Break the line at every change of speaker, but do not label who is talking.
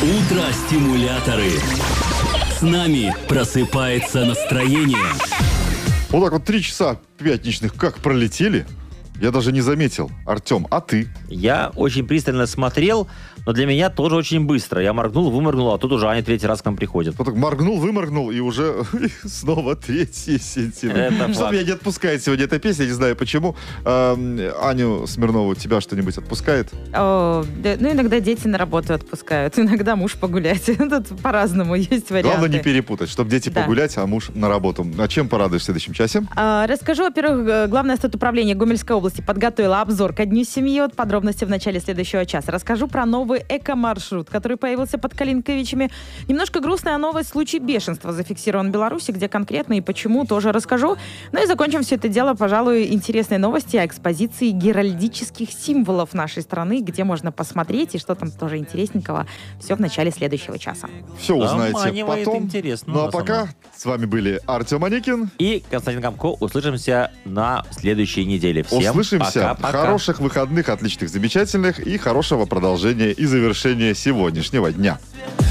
Утро-стимуляторы. С нами просыпается настроение.
Вот так вот 3 часа пятничных как пролетели, я даже не заметил. Артем, а ты?
Я очень пристально смотрел, но для меня тоже очень быстро. Я моргнул, выморгнул, а тут уже Аня 3-й раз к нам приходит.
Вот так моргнул, выморгнул, и уже снова 3 сентября.
Это
Что
факт.
меня не отпускает сегодня эта песня, я не знаю почему. Аню Смирнову тебя что-нибудь отпускает?
О, да, ну, иногда дети на работу отпускают, иногда муж погулять. Тут по-разному есть варианты.
Главное не перепутать, чтобы дети
Да.
погулять, а муж на работу. А чем порадуешь в следующем часе?
Расскажу, во-первых, Главное статуправление Гомельской области подготовило обзор ко Дню семьи. Вот подробности в начале следующего часа. Расскажу про новый эко-маршрут, который появился под Калинковичами. Немножко грустная новость. Случай бешенства зафиксирован в Беларуси. Где конкретно и почему, тоже расскажу. Ну и закончим все это дело, пожалуй, интересной новости о экспозиции геральдических символов нашей страны, где можно посмотреть и что там тоже интересненького. Все в начале следующего часа.
Все узнаете
Заманивает,
потом.
интересно,
Ну а
на
пока
самом
с вами были Артем Аникин.
И Константин Камко. Услышимся на следующей неделе. Всем
Услышимся.
пока-пока.
Хороших выходных, отличных, замечательных и хорошего продолжения и завершения сегодняшнего дня.